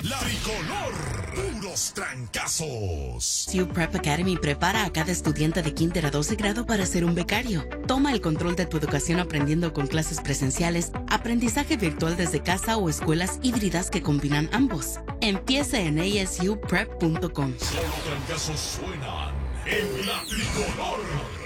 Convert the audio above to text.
La Tricolor, puros trancazos. SU Prep Academy prepara a cada estudiante de kinder a 12 grado para ser un becario. Toma el control de tu educación aprendiendo con clases presenciales, aprendizaje virtual desde casa o escuelas híbridas que combinan ambos. Empieza en asuprep.com. Solo trancazos suenan en La Tricolor.